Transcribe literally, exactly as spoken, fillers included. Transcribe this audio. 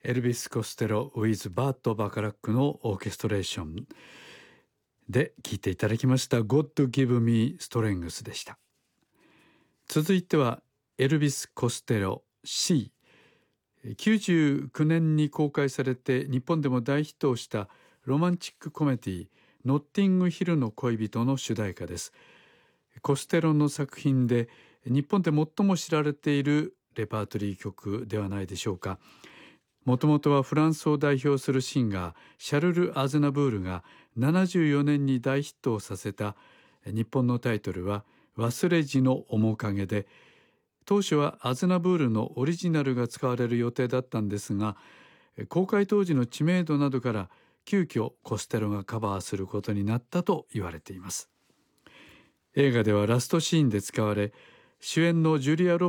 エルビス・コステロ with バート・バカラックのオーケストレーションで聴いていただきました God Give Me Strength でした。続いてはエルビス・コステロ C。きゅうじゅうきゅうねんに公開されて日本でも大ヒットをしたロマンチックコメディノッティングヒルの恋人の主題歌です。コステロの作品で日本で最も知られているレパートリー曲ではないでしょうか。もともとはフランスを代表するシンガーシャルル・アズナブールがななじゅうよねんに大ヒットをさせた日本のタイトルは忘れじの面影で、当初はアズナブールのオリジナルが使われる予定だったんですが、公開当時の知名度などから急遽コステロがカバーすることになったと言われています。映画ではラストシーンで使われ、主演のジュリア・ロ